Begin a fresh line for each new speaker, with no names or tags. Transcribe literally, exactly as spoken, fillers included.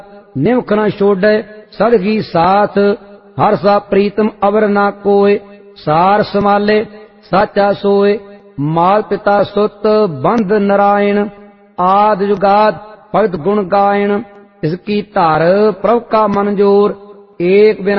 निमख न छोड़े सदगी साथ, हर सा प्रीतम अवर ना कोय, सार समाले साचा सोए, माल पिता सुत बंद नारायण, आद जुगाद भगत गुण गायन, इसकी धार प्रभ का मन जोर, एक बिना